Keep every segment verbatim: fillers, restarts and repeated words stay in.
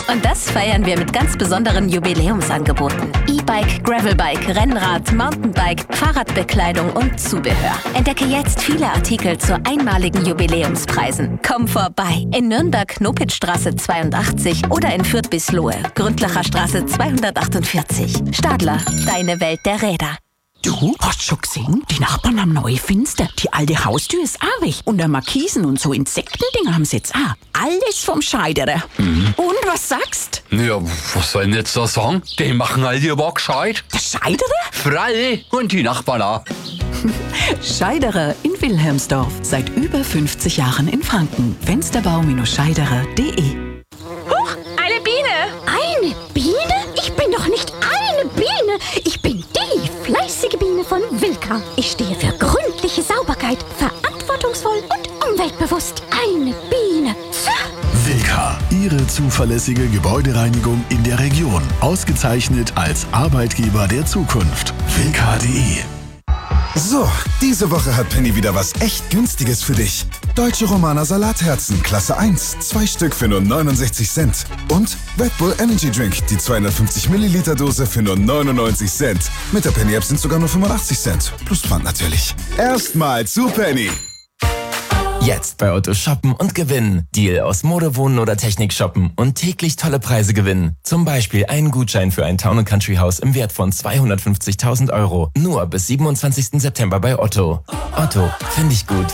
Und das feiern wir mit ganz besonderen Jubiläumsangeboten. E-Bike, Gravelbike, Rennrad, Mountainbike, Fahrradbekleidung und Zubehör. Entdecke jetzt viele Artikel zu einmaligen Jubiläumspreisen. Komm vorbei. In Nürnberg Knopitzstraße zweiundachtzig oder in Fürth-Bislohe, Gründlacher Straße zweihundertachtundvierzig. Stadler, deine Welt der Räder. Du, hast schon gesehen? Die Nachbarn haben neue Fenster. Die alte Haustür ist auch weg. Und der Markisen und so Insektendinger haben sie jetzt auch. Alles vom Scheiderer. Mhm. Und was sagst? Ja, was soll ich jetzt da sagen? Die machen all die aber gescheit. Der Scheiderer? Fralle und die Nachbarn auch. Scheiderer in Wilhelmsdorf. Seit über fünfzig Jahren in Franken. Fensterbau Scheiderer punkt de. Huch, eine Biene! Eine Biene? Ich bin doch nicht eine Biene. Ich bin die fleißige Biene von Wilka. Ich stehe für gründliche Sauberkeit, verantwortungsvoll und umweltbewusst. Eine Biene. Wilka, Ihre zuverlässige Gebäudereinigung in der Region. Ausgezeichnet als Arbeitgeber der Zukunft. Wilka punkt de. So, diese Woche hat Penny wieder was echt Günstiges für dich. Deutsche Romaner Salatherzen, Klasse eins, zwei Stück für nur neunundsechzig Cent. Und Red Bull Energy Drink, die zweihundertfünfzig Milliliter Dose für nur neunundneunzig Cent. Mit der Penny App sind sogar nur fünfundachtzig Cent. Plus Pfand natürlich. Erstmal zu Penny. Jetzt bei Otto shoppen und gewinnen. Deal aus Mode, Wohnen oder Technik shoppen und täglich tolle Preise gewinnen. Zum Beispiel einen Gutschein für ein Town and Country Haus im Wert von zweihundertfünfzigtausend Euro. Nur bis siebenundzwanzigsten September bei Otto. Otto, finde ich gut.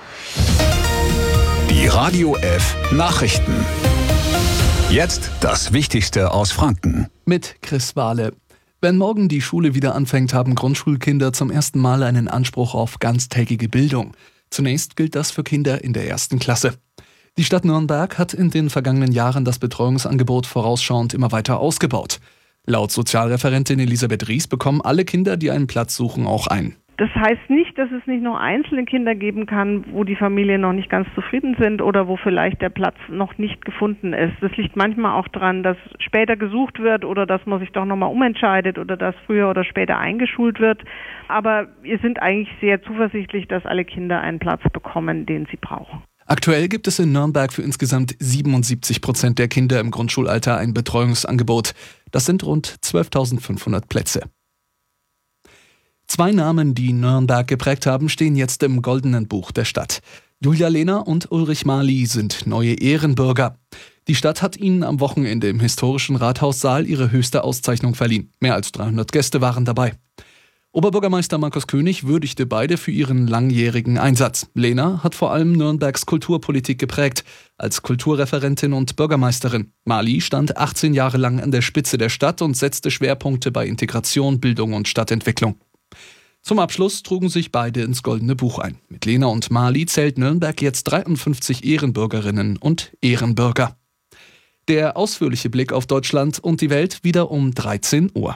Die Radio F Nachrichten. Jetzt das Wichtigste aus Franken. Mit Chris Wahle. Wenn morgen die Schule wieder anfängt, haben Grundschulkinder zum ersten Mal einen Anspruch auf ganztägige Bildung. Zunächst gilt das für Kinder in der ersten Klasse. Die Stadt Nürnberg hat in den vergangenen Jahren das Betreuungsangebot vorausschauend immer weiter ausgebaut. Laut Sozialreferentin Elisabeth Ries bekommen alle Kinder, die einen Platz suchen, auch ein. Das heißt nicht, dass es nicht noch einzelne Kinder geben kann, wo die Familien noch nicht ganz zufrieden sind oder wo vielleicht der Platz noch nicht gefunden ist. Das liegt manchmal auch daran, dass später gesucht wird oder dass man sich doch nochmal umentscheidet oder dass früher oder später eingeschult wird. Aber wir sind eigentlich sehr zuversichtlich, dass alle Kinder einen Platz bekommen, den sie brauchen. Aktuell gibt es in Nürnberg für insgesamt siebenundsiebzig Prozent der Kinder im Grundschulalter ein Betreuungsangebot. Das sind rund zwölftausendfünfhundert Plätze. Zwei Namen, die Nürnberg geprägt haben, stehen jetzt im Goldenen Buch der Stadt. Julia Lehner und Ulrich Marli sind neue Ehrenbürger. Die Stadt hat ihnen am Wochenende im historischen Rathaussaal ihre höchste Auszeichnung verliehen. Mehr als dreihundert Gäste waren dabei. Oberbürgermeister Markus König würdigte beide für ihren langjährigen Einsatz. Lehner hat vor allem Nürnbergs Kulturpolitik geprägt, als Kulturreferentin und Bürgermeisterin. Marli stand achtzehn Jahre lang an der Spitze der Stadt und setzte Schwerpunkte bei Integration, Bildung und Stadtentwicklung. Zum Abschluss trugen sich beide ins Goldene Buch ein. Mit Lehner und Marli zählt Nürnberg jetzt dreiundfünfzig Ehrenbürgerinnen und Ehrenbürger. Der ausführliche Blick auf Deutschland und die Welt wieder um dreizehn Uhr.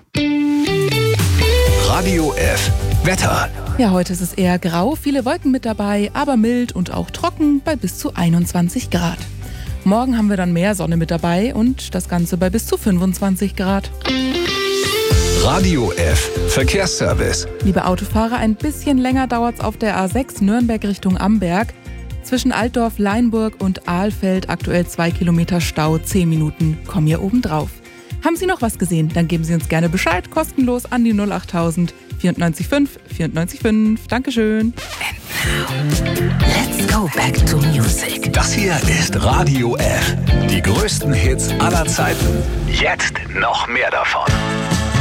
Radio F Wetter. Ja, heute ist es eher grau, viele Wolken mit dabei, aber mild und auch trocken bei bis zu einundzwanzig Grad. Morgen haben wir dann mehr Sonne mit dabei und das Ganze bei bis zu fünfundzwanzig Grad. Radio F Verkehrsservice. Liebe Autofahrer, ein bisschen länger dauert es auf der A sechs Nürnberg Richtung Amberg. Zwischen Altdorf, Leinburg und Ahlfeld aktuell zwei Kilometer Stau, zehn Minuten. Kommen hier oben drauf. Haben Sie noch was gesehen? Dann geben Sie uns gerne Bescheid, kostenlos an die null achttausend vierundneunzig fünf vierundneunzig fünf. Dankeschön. And now, let's go back to music. Das hier ist Radio F. Die größten Hits aller Zeiten. Jetzt noch mehr davon.